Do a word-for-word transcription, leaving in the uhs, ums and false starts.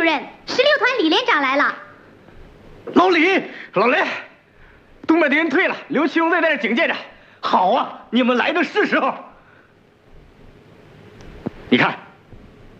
任，十六团李连长来了。 老李，老雷，东北敌人退了，刘奇勇队在这警戒着。好啊，你们来的是时候。你看，